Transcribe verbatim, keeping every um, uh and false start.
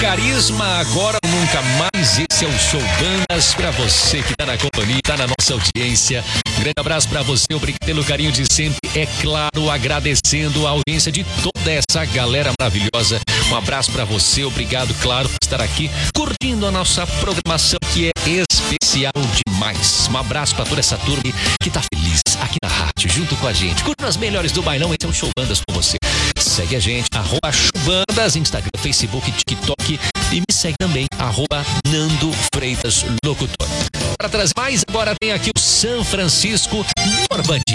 Carisma, agora ou nunca mais. Esse é o Show Bandas pra você que tá na companhia, tá na nossa audiência. Um grande abraço pra você, obrigado pelo carinho de sempre. É claro, agradecendo a audiência de toda essa galera maravilhosa. Um abraço pra você, obrigado, claro, por estar aqui curtindo a nossa programação, que é especial demais. Um abraço pra toda essa turma que tá feliz aqui na rádio, junto com a gente. Curta as melhores do bailão, esse é o Show Bandas com você. Segue a gente, arroba Showbandas, Instagram, Facebook, TikTok, e me segue também, arroba Nando Freitas Locutor. Para trazer mais, agora tem aqui o San Francisco Normandy.